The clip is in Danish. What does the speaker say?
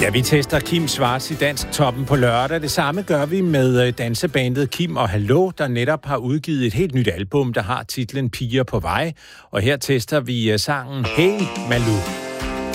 Ja, vi tester Kim Schwartz i Dansktoppen på lørdag. Det samme gør vi med dansebandet Kim og Hallo, der netop har udgivet et helt nyt album, der har titlen Piger på vej. Og her tester vi sangen Hey Malou.